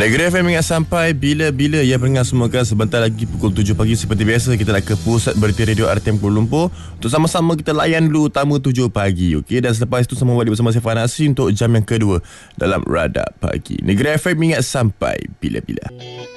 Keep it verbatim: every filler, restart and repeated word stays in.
Negeri F M ingat sampai bila-bila ya pendengar semoga sebentar lagi pukul tujuh pagi seperti biasa kita nak ke pusat berita radio R T M Kuala Lumpur untuk sama-sama kita layan dulu utama tujuh pagi, okey, dan selepas itu sama balik bersama saya Fahran Asri untuk jam yang kedua dalam Radar Pagi. Negeri F M ingat sampai bila-bila.